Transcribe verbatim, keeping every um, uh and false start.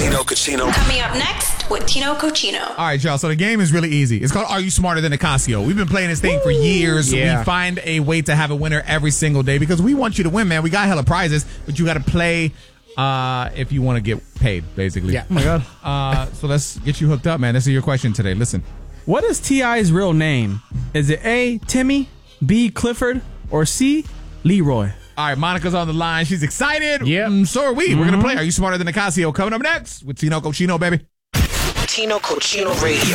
Tino Cochino. Coming up next with Tino Cochino. All right, y'all. So the game is really easy. It's called Are You Smarter Than Acasio? We've been playing this thing for years. Yeah. We find a way to have a winner every single day because we want you to win, man. We got hella prizes, but you got to play uh, if you want to get paid, basically. Yeah. Oh my God. Uh, so let's get you hooked up, man. This is your question today. Listen. What is T I's real name? Is it A, Timmy, B, Clifford, or C, Leroy? All right, Monica's on the line. She's excited. Yep. Mm, so are we. Mm-hmm. We're going to play Are You Smarter Than Acasio? Coming up next with Tino Cochino, baby. Tino Cochino Radio.